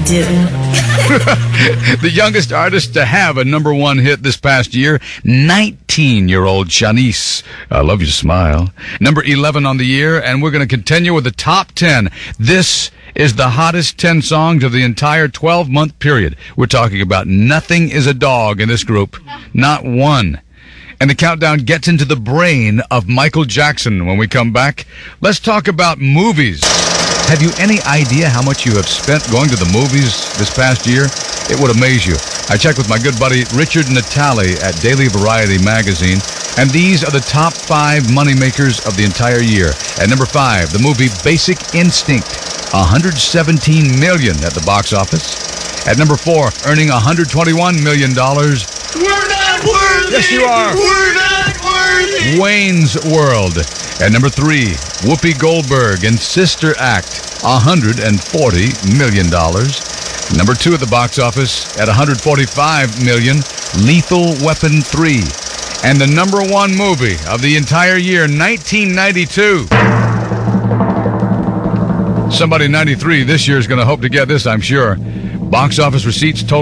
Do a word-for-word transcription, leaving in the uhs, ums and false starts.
do. The youngest artist to have a number one hit this past year, nineteen-year-old Shanice. I love your smile. Number eleven on the year, and we're going to continue with the top ten. This is the hottest ten songs of the entire twelve-month period. We're talking about Nothing Is a Dog in this group. Not one. And the countdown gets into the brain of Michael Jackson when we come back. Let's talk about movies. Have you any idea how much you have spent going to the movies this past year? It would amaze you. I checked with my good buddy Richard Natale at Daily Variety magazine, and these are the top five moneymakers of the entire year. At number five, the movie Basic Instinct, one hundred seventeen million dollars at the box office. At number four, earning one hundred twenty-one million dollars. We're not worthy! Yes, you are. We're not worthy! Wayne's World. At number three, Whoopi Goldberg in Sister Act, one hundred forty million dollars. Number two at the box office at one hundred forty-five million dollars, Lethal Weapon three. And the number one movie of the entire year, nineteen ninety-two. Somebody ninety-three this year is going to hope to get this, I'm sure. Box office receipts total